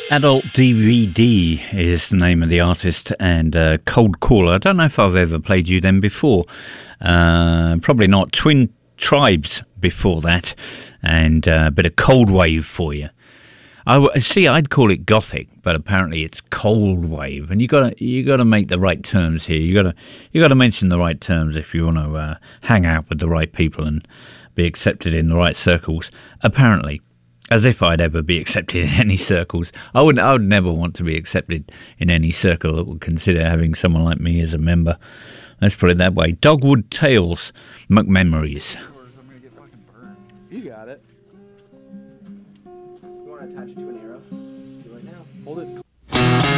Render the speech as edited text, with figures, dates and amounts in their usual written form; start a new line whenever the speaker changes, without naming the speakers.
Adult DVD is the name of the artist, and Cold Caller. I don't know if I've ever played you them before. Probably not. Twin Tribes before that, and a bit of Cold Wave for you. I'd call it gothic, but apparently it's cold wave, and you gotta make the right terms here. You gotta mention the right terms if you want to hang out with the right people and be accepted in the right circles. Apparently. As if I'd ever be accepted in any circles. I would never want to be accepted in any circle that would consider having someone like me as a member. Let's put it that way. Dogwood Tales, McMemories.
I'm gonna get fucking burned.
You got it. You want to attach it to an arrow? Do it now. Hold it